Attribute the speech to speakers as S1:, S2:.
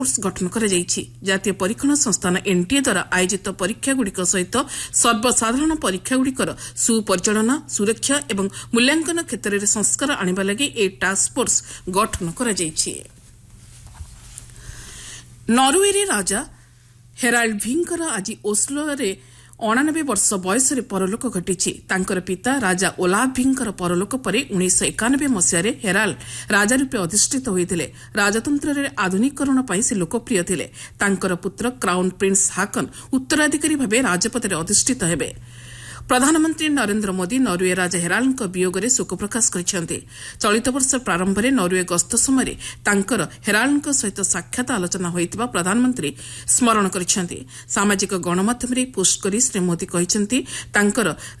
S1: गठन जातीय परीक्षण संस्थान एनटीए द्वारा आयोजित परीक्षागुड़िक सहित सर्वसाधारण परीक्षागुड़िकर सुपरिचालना सुरक्षा और मूल्यांकन क्षेत्र में संस्कार आनिबा लगी ए टास्क फोर्स गठन करा जायछि। नॉर्वे राजा हेराल्ड भिंकर आज ओस्लो रे 89 वर्ष बयस परलोक घटी। तांकर पिता राजा ओलाव भिंकर परलोक पर 1991 मसीह हेराल्ड राजा रूपे अधिष्ठित होते। राजतंत्र आधुनिकीकरण पर से लोकप्रिय थे। तांकर पुत्र क्राउन प्रिंस हाकन उत्तराधिकारी भाव राजपथ अधिष्ठित हेबे। प्रधानमंत्री नरेंद्र मोदी नॉर्वे राजा हेराल्ड वियोग में शोक प्रकाश करछन्ते। चलित वर्ष प्रारंभ में नॉर्वे गस्त समय तांकर हेराल्ड सहित साक्षात आलोचना होइतिबा प्रधानमंत्री स्मरण करछन्ते। सामाजिक गणमाध्यम पोस्ट करी श्री मोदी कहिसन्ते तांकर